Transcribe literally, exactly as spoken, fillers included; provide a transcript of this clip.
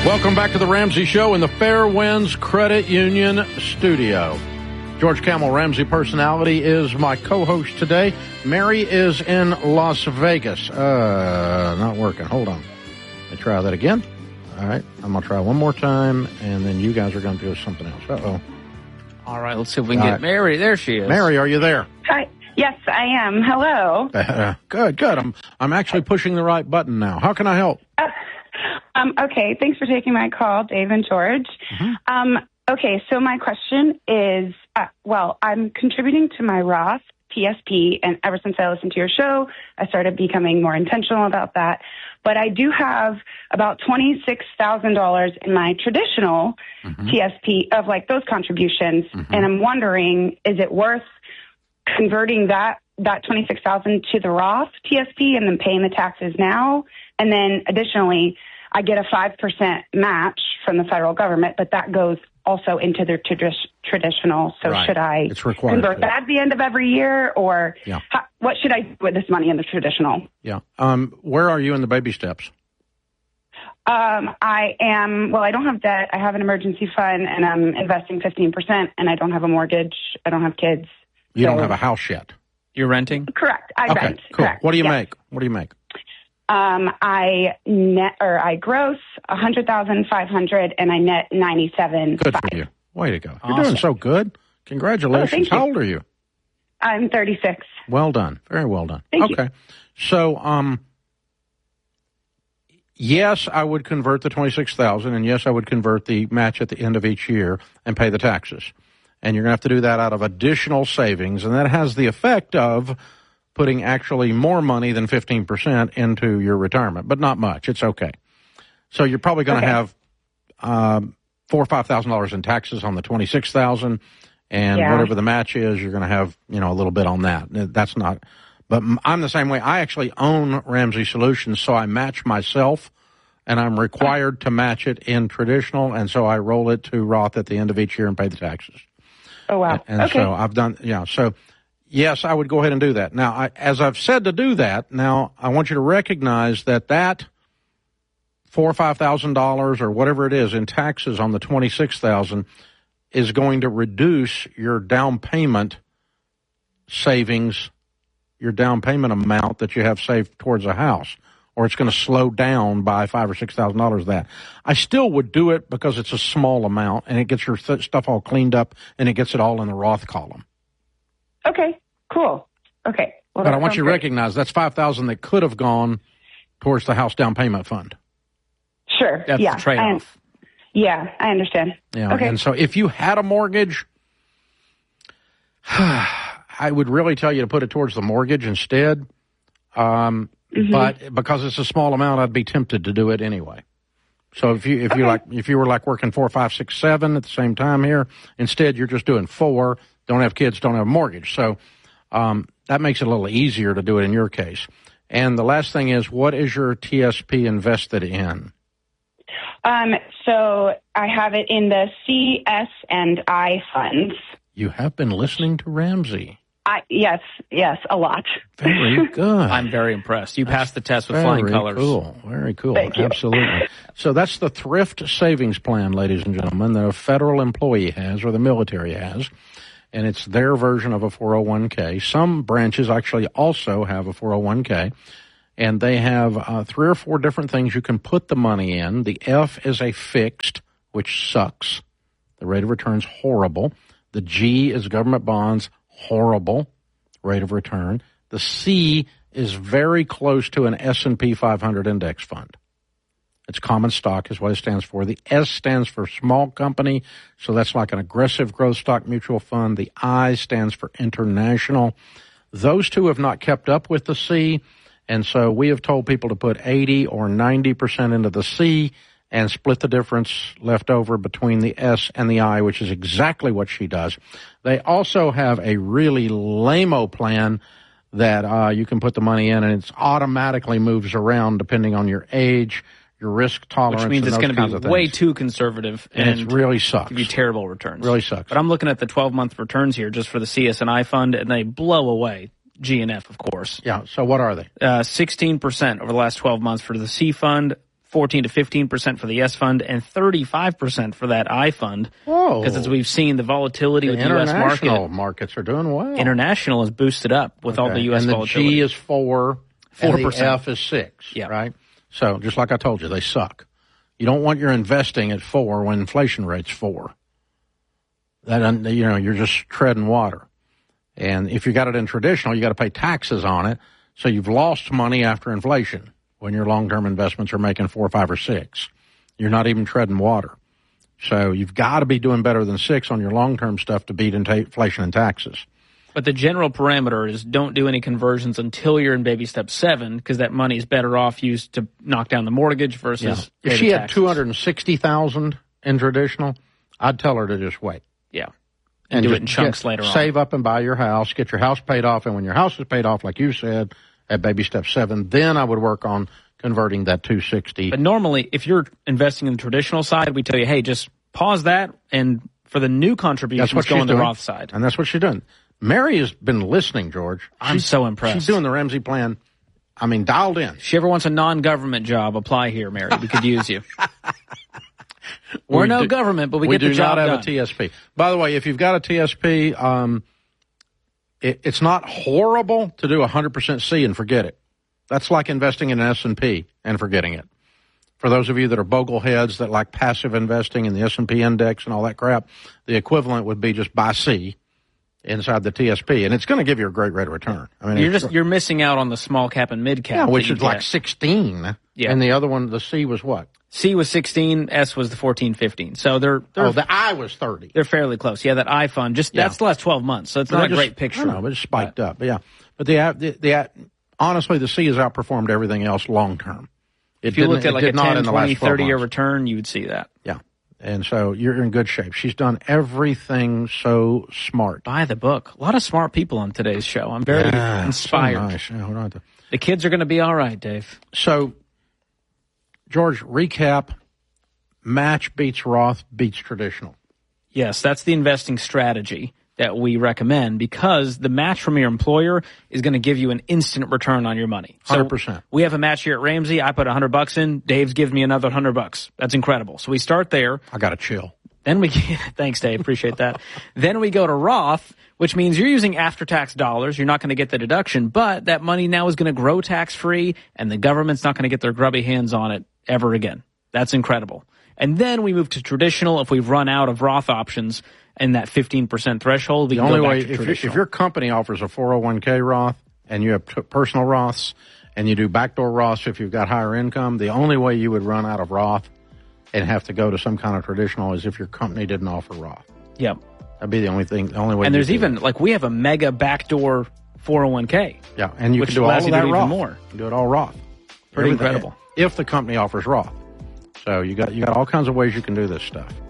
Welcome back to the Ramsey Show in the Fairwinds Credit Union studio. George Kamel, Ramsey Personality, is my co-host today. Mary is in Las Vegas. Uh, not working. Hold on. Let me try that again. All right. I'm going to try one more time, and then you guys are going to do something else. Uh-oh. All right. Let's see if we can All get right. Mary. There she is. Mary, are you there? Hi. Yes, I am. Hello. Uh, good, good. I'm, I'm actually pushing the right button now. How can I help? Uh, um, okay. Thanks for taking my call, Dave and George. Mm-hmm. Um, okay. So my question is, uh, well, I'm contributing to my Roth T S P, and ever since I listened to your show, I started becoming more intentional about that. But I do have about twenty-six thousand dollars in my traditional mm-hmm. T S P of like those contributions. Mm-hmm. And I'm wondering, is it worth converting that, that twenty-six thousand dollars to the Roth T S P and then paying the taxes now? And then additionally, I get a five percent match from the federal government, but that goes also into their tradi- traditional. So right. should I it's required convert to. that at the end of every year, or yeah. how, what should I do with this money in the traditional? Yeah. Um, where are you in the baby steps? Um, I am, well, I don't have debt. I have an emergency fund, and I'm investing fifteen percent, and I don't have a mortgage. I don't have kids. You so. don't have a house yet? You're renting? Correct. I okay, rent. Cool. Correct. What do you yes. make? What do you make? Um, I net or I gross one hundred thousand five hundred, and I net ninety-seven. Good for you. Way to go. You're awesome. doing so good. Congratulations. Oh, thank How you. old are you? I'm thirty-six. Well done. Very well done. Thank okay. You. So, um, yes, I would convert the twenty-six thousand, and yes, I would convert the match at the end of each year and pay the taxes. And you're going to have to do that out of additional savings, and that has the effect of putting actually more money than fifteen percent into your retirement, but not much. It's okay. So you're probably going to okay. have um, four or five thousand dollars in taxes on the twenty-six thousand, and yeah. whatever the match is, you're going to have you know a little bit on that. That's not. But I'm the same way. I actually own Ramsey Solutions, so I match myself, and I'm required to match it in traditional, and so I roll it to Roth at the end of each year and pay the taxes. Oh wow! And, and okay. so I've done. Yeah. So. Yes, I would go ahead and do that. Now, I, as I've said to do that, now I want you to recognize that that four or five thousand dollars or whatever it is in taxes on the twenty-six thousand is going to reduce your down payment savings, your down payment amount that you have saved towards a house, or it's going to slow down by five or six thousand dollars. That I still would do it because it's a small amount and it gets your th- stuff all cleaned up and it gets it all in the Roth column. Okay, cool. Okay. Well, but I want you to great. recognize that's five thousand dollars that could have gone towards the house down payment fund. Sure. That's yeah. the trade-off. I, yeah, I understand. Yeah. Okay. And so if you had a mortgage, I would really tell you to put it towards the mortgage instead. Um, mm-hmm. But because it's a small amount, I'd be tempted to do it anyway. So if you if okay. you like if you were like working four, five, six, seven at the same time here, instead you're just doing four. Don't have kids, don't have a mortgage. So um, that makes it a little easier to do it in your case. And the last thing is, what is your T S P invested in? Um, so I have it in the C, S, and I funds. You have been listening to Ramsey. I, yes, yes, a lot. Very good. I'm very impressed. You That's passed the test with flying colors. Very cool. Very cool. Thank you. Absolutely. So that's the Thrift Savings Plan, ladies and gentlemen, that a federal employee has or the military has. And it's their version of a four oh one k. Some branches actually also have a four oh one k. And they have uh, three or four different things you can put the money in. The F is a fixed, which sucks. The rate of return's horrible. The G is government bonds, horrible rate of return. The C is very close to an S and P five hundred index fund. It's common stock is what it stands for. The S stands for small company, so that's like an aggressive growth stock mutual fund. The I stands for international. Those two have not kept up with the C, and so we have told people to put eighty or ninety percent into the C and split the difference left over between the S and the I, which is exactly what she does. They also have a really lame-o plan that uh, you can put the money in, and it automatically moves around depending on your age, your risk tolerance, which means and it's those going to be way too conservative, and, and it really sucks. Give you terrible returns. Really sucks. But I'm looking at the twelve-month returns here just for the C S and I fund, and they blow away. G and F, of course. Yeah. So what are they? Uh, sixteen percent over the last twelve months for the C fund, fourteen to fifteen percent for the S fund, and thirty-five percent for that I fund. Whoa. Because as we've seen, the volatility the with the U S market. International markets are doing well. International is boosted up with okay. all the U S and the volatility. G is four, four and percent. the F is six, yeah. right? So just like I told you, they suck. You don't want your investing at four when inflation rate's four. That, you know, you're just treading water. And if you got it in traditional, you got to pay taxes on it. So you've lost money after inflation when your long-term investments are making four, five, or six. You're not even treading water. So you've got to be doing better than six on your long-term stuff to beat inflation and taxes. But the general parameter is don't do any conversions until you're in baby step seven, because that money is better off used to knock down the mortgage versus yeah. If she had two hundred sixty thousand dollars in traditional, I'd tell her to just wait. Yeah. And do just it in chunks get, later on. Save up and buy your house, get your house paid off, and when your house is paid off, like you said, at baby step seven, then I would work on converting that two hundred sixty. But normally, if you're investing in the traditional side, we tell you, hey, just pause that, and for the new contributions, go on the Roth side. And that's what she's doing. Mary has been listening, George. I'm she's, so impressed. She's doing the Ramsey plan, I mean, dialed in. If she ever wants a non-government job, apply here, Mary. We could use you. We're we no do, government, but we, we get the job done. We do not have done. a T S P. By the way, if you've got a T S P, um, it, it's not horrible to do one hundred percent C and forget it. That's like investing in an S and P and forgetting it. For those of you that are bogleheads that like passive investing in the S and P index and all that crap, the equivalent would be just buy C inside the T S P, and it's going to give you a great rate of return. I mean, you're just you're missing out on the small cap and mid cap, yeah, which is get. like sixteen. Yeah, and the other one, the C was what? C was sixteen, S was the fourteen, fifteen. So they're, they're oh, the I was thirty. They're fairly close. Yeah, that I fund just yeah. that's the last twelve months, so it's but not a just, great picture. I know, but it's spiked but. up. But yeah, but the, the the honestly, the C has outperformed everything else long term. If you looked at like a ten, twenty, thirty year return, you would see that. Yeah. And so you're in good shape. She's done everything so smart. Buy the book. A lot of smart people on today's show. I'm very yeah, inspired. So nice. Yeah, hold on to... The kids are going to be all right, Dave. So, George, recap. Match beats Roth beats traditional. Yes, that's the investing strategy that we recommend, because the match from your employer is going to give you an instant return on your money. So one hundred percent. We have a match here at Ramsey. I put one hundred bucks in. Dave's gives me another one hundred bucks. That's incredible. So we start there. I got to chill. Then we thanks, Dave. Appreciate that. Then we go to Roth, which means you're using after-tax dollars. You're not going to get the deduction, but that money now is going to grow tax-free, and the government's not going to get their grubby hands on it ever again. That's incredible. And then we move to traditional if we've run out of Roth options and that fifteen percent threshold. We the can only go way, back to if, traditional. if your company offers a four oh one k Roth and you have t- personal Roths and you do backdoor Roths if you've got higher income, the only way you would run out of Roth and have to go to some kind of traditional is if your company didn't offer Roth. Yep. That'd be the only thing, the only way. And there's even, it. like, we have a mega backdoor four oh one k. Yeah, and you which can do all allows of you that to do Roth. even more. You can do it all Roth. Pretty Everything, incredible. If the company offers Roth. So you got you got all kinds of ways you can do this stuff.